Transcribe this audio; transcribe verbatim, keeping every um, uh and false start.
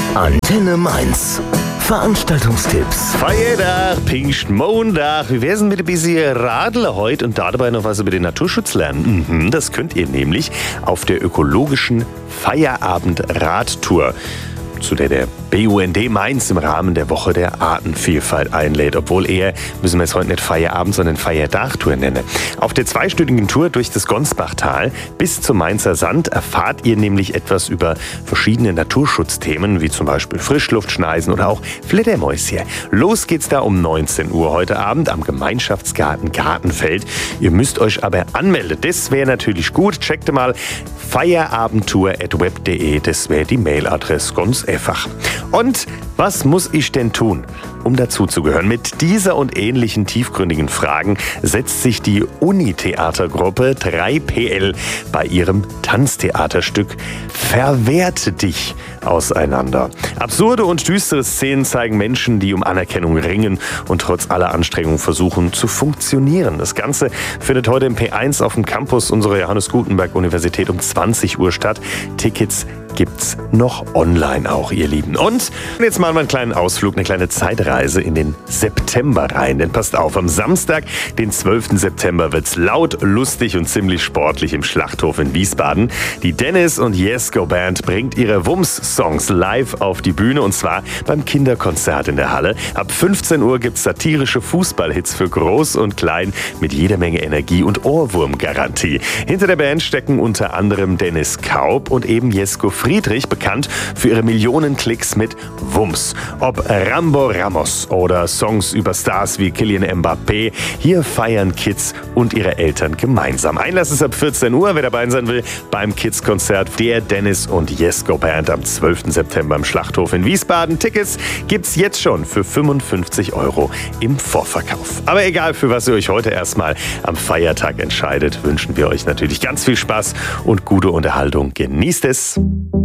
Antenne Mainz. Veranstaltungstipps. Feiertag, Pfingstmontag. Wir werden mit ein bisschen Radler heute und dabei noch was über den Naturschutz lernen. Mhm, das könnt ihr nämlich auf der ökologischen Feierabend-Radtour, zu der der B U N D Mainz im Rahmen der Woche der Artenvielfalt einlädt. Obwohl eher, müssen wir es heute nicht Feierabend, sondern Feierdachtour nennen. Auf der zweistündigen Tour durch das Gonsbachtal bis zum Mainzer Sand erfahrt ihr nämlich etwas über verschiedene Naturschutzthemen, wie zum Beispiel Frischluftschneisen oder auch Fledermäuschen. Los geht's da um neunzehn Uhr heute Abend am Gemeinschaftsgarten Gartenfeld. Ihr müsst euch aber anmelden. Das wäre natürlich gut. Checkt mal feierabendtour at web punkt de. Das wäre die Mailadresse. Ganz einfach. Und was muss ich denn tun, um dazuzugehören? Mit dieser und ähnlichen tiefgründigen Fragen setzt sich die Uni-Theatergruppe drei P L bei ihrem Tanztheaterstück Verwehrte dich auseinander. Absurde und düstere Szenen zeigen Menschen, die um Anerkennung ringen und trotz aller Anstrengungen versuchen zu funktionieren. Das Ganze findet heute im P eins auf dem Campus unserer Johannes Gutenberg Universität um zwanzig Uhr statt. Tickets gibt's noch online auch, ihr Lieben. Und jetzt machen wir einen kleinen Ausflug, eine kleine Zeitreise in den September rein. Denn passt auf, am Samstag, den zwölften September, wird's laut, lustig und ziemlich sportlich im Schlachthof in Wiesbaden. Die Dennis und Jesko Band bringt ihre Wumms-Songs live auf die Bühne, und zwar beim Kinderkonzert in der Halle. Ab fünfzehn Uhr gibt's satirische Fußballhits für Groß und Klein mit jeder Menge Energie und Ohrwurmgarantie. Hinter der Band stecken unter anderem Dennis Kaub und eben Jesko Friedrich, bekannt für ihre Millionen Klicks mit Wumms. Ob Rambo Ramos oder Songs über Stars wie Kylian Mbappé, hier feiern Kids und ihre Eltern gemeinsam. Einlass ist ab vierzehn Uhr, wer dabei sein will, beim Kids-Konzert der Dennis und Jesko Band am zwölften September im Schlachthof in Wiesbaden. Tickets gibt's jetzt schon für fünfundfünfzig Euro im Vorverkauf. Aber egal, für was ihr euch heute erstmal am Feiertag entscheidet, wünschen wir euch natürlich ganz viel Spaß und gute Unterhaltung. Genießt es!